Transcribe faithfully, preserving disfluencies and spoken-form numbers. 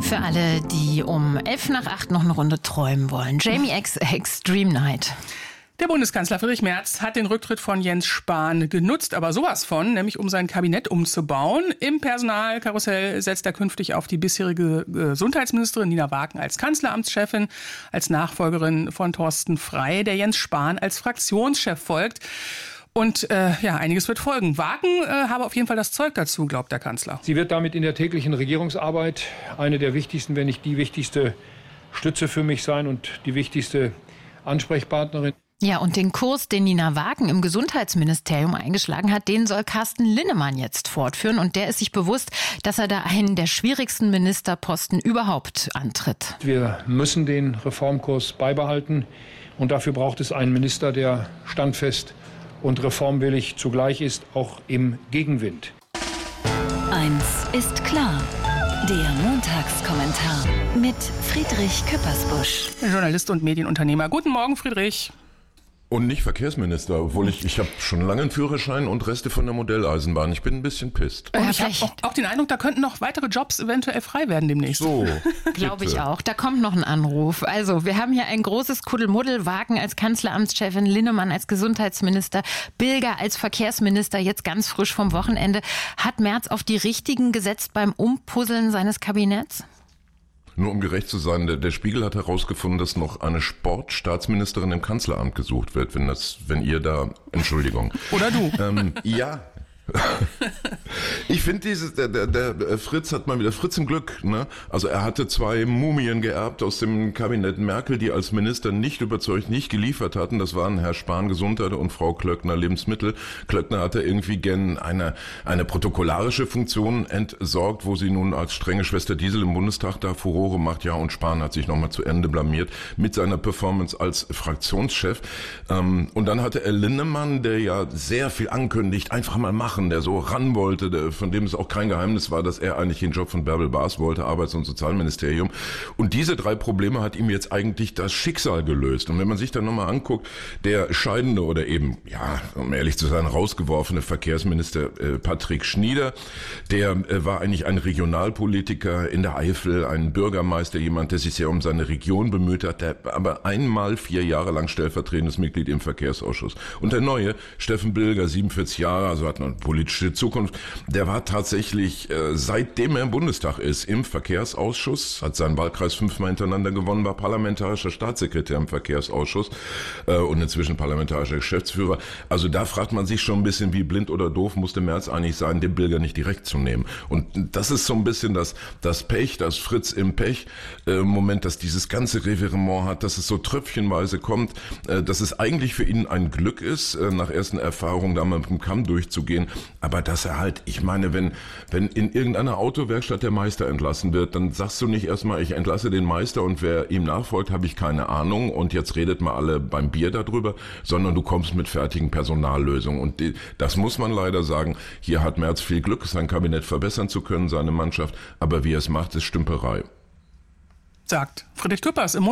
Für alle, die um elf nach acht noch eine Runde träumen wollen. Jamie X Extreme Night. Der Bundeskanzler Friedrich Merz hat den Rücktritt von Jens Spahn genutzt, aber sowas von, nämlich um sein Kabinett umzubauen. Im Personalkarussell setzt er künftig auf die bisherige Gesundheitsministerin Nina Wagen als Kanzleramtschefin, als Nachfolgerin von Thorsten Frey, der Jens Spahn als Fraktionschef folgt. Und äh, ja, einiges wird folgen. Wagen äh, habe auf jeden Fall das Zeug dazu, glaubt der Kanzler. Sie wird damit in der täglichen Regierungsarbeit eine der wichtigsten, wenn nicht die wichtigste Stütze für mich sein und die wichtigste Ansprechpartnerin. Ja, und den Kurs, den Nina Wagen im Gesundheitsministerium eingeschlagen hat, den soll Carsten Linnemann jetzt fortführen. Und der ist sich bewusst, dass er da einen der schwierigsten Ministerposten überhaupt antritt. Wir müssen den Reformkurs beibehalten. Und dafür braucht es einen Minister, der standfest und reformwillig zugleich ist, auch im Gegenwind. Eins ist klar. Der Montagskommentar mit Friedrich Küppersbusch. Journalist und Medienunternehmer. Guten Morgen, Friedrich. Und nicht Verkehrsminister, obwohl ich, ich habe schon lange einen Führerschein und Reste von der Modelleisenbahn. Ich bin ein bisschen pisst. Und ich habe auch, auch den Eindruck, da könnten noch weitere Jobs eventuell frei werden demnächst. So, glaube ich auch. Da kommt noch ein Anruf. Also, wir haben hier ein großes Kuddelmuddel. Wagen als Kanzleramtschefin, Linnemann als Gesundheitsminister, Bilger als Verkehrsminister, jetzt ganz frisch vom Wochenende. Hat Merz auf die Richtigen gesetzt beim Umpuzzeln seines Kabinetts? Nur um gerecht zu sein, der, der Spiegel hat herausgefunden, dass noch eine Sportstaatsministerin im Kanzleramt gesucht wird, wenn das, wenn ihr da, Entschuldigung. Oder du. Ähm, ja. Ich finde dieses, der, der, der Fritz hat mal wieder, Fritz im Glück, ne? Also er hatte zwei Mumien geerbt aus dem Kabinett Merkel, die als Minister nicht überzeugt, nicht geliefert hatten. Das waren Herr Spahn Gesundheit und Frau Klöckner Lebensmittel. Klöckner hatte irgendwie gern eine, eine protokollarische Funktion entsorgt, wo sie nun als strenge Schwester Diesel im Bundestag da Furore macht. Ja, und Spahn hat sich nochmal zu Ende blamiert mit seiner Performance als Fraktionschef. Und dann hatte er Linnemann, der ja sehr viel ankündigt, einfach mal machen, der so ran wollte, der, von dem es auch kein Geheimnis war, dass er eigentlich den Job von Bärbel Baas wollte, Arbeits- und Sozialministerium. Und diese drei Probleme hat ihm jetzt eigentlich das Schicksal gelöst. Und wenn man sich dann nochmal anguckt, der scheidende oder eben, ja, um ehrlich zu sein, rausgeworfene Verkehrsminister äh, Patrick Schnieder, der äh, war eigentlich ein Regionalpolitiker in der Eifel, ein Bürgermeister, jemand, der sich sehr um seine Region bemüht hat, der aber einmal vier Jahre lang stellvertretendes Mitglied im Verkehrsausschuss. Und der neue, Steffen Bilger, siebenundvierzig Jahre, also hat noch politische Zukunft. Der war tatsächlich, äh, seitdem er im Bundestag ist, im Verkehrsausschuss, hat seinen Wahlkreis fünfmal hintereinander gewonnen, war parlamentarischer Staatssekretär im Verkehrsausschuss äh, und inzwischen parlamentarischer Geschäftsführer. Also da fragt man sich schon ein bisschen, wie blind oder doof musste Merz eigentlich sein, den Bilger nicht direkt zu nehmen. Und das ist so ein bisschen das, das Pech, das Fritz im Pech, äh, Moment, dass dieses ganze Revirement hat, dass es so tröpfchenweise kommt, äh, dass es eigentlich für ihn ein Glück ist, äh, nach ersten Erfahrungen da mal mit dem Kamm durchzugehen. Aber dass er halt, ich meine, wenn wenn in irgendeiner Autowerkstatt der Meister entlassen wird, dann sagst du nicht erstmal, ich entlasse den Meister und wer ihm nachfolgt, habe ich keine Ahnung und jetzt redet mal alle beim Bier darüber, sondern du kommst mit fertigen Personallösungen. Und die, das muss man leider sagen, hier hat Merz viel Glück, sein Kabinett verbessern zu können, seine Mannschaft, aber wie er es macht, ist Stümperei. Sagt Friedrich Küppers im